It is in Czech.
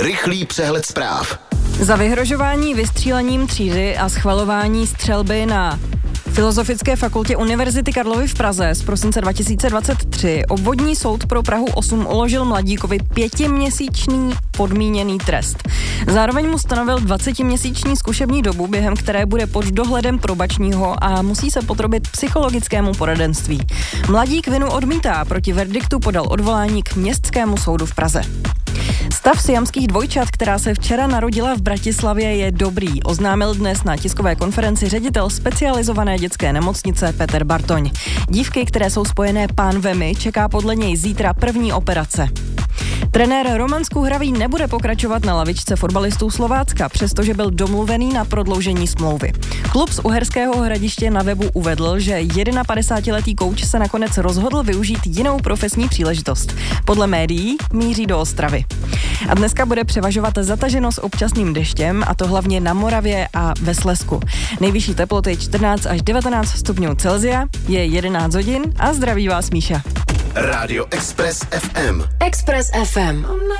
Rychlý přehled zpráv. Za vyhrožování vystřílením třídy a schvalování střelby na Filozofické fakultě Univerzity Karlovy v Praze z prosince 2023 obvodní soud pro Prahu 8 uložil mladíkovi 5měsíční podmíněný trest. Zároveň mu stanovil 20měsíční zkušební dobu, během které bude pod dohledem probačního a musí se podrobit psychologickému poradenství. Mladík vinu odmítá, proti verdiktu podal odvolání k Městskému soudu v Praze. Stav siamských dvojčat, která se včera narodila v Bratislavě, je dobrý, oznámil dnes na tiskové konferenci ředitel specializované dětské nemocnice Petr Bartoň. Dívky, které jsou spojené pánvemi, čeká podle něj zítra první operace. Trenér Roman Skuhravý nebude pokračovat na lavičce fotbalistů Slovácka, přestože byl domluvený na prodloužení smlouvy. Klub z Uherského Hradiště na webu uvedl, že 51letý kouč se nakonec rozhodl využít jinou profesní příležitost. Podle médií míří do Ostravy. A dneska bude převažovat zataženo s občasným deštěm, a to hlavně na Moravě a ve Slezsku. Nejvyšší teploty 14 až 19 stupňů Celsia, je 11 hodin a zdraví vás Míša. Rádio Express FM. Express FM.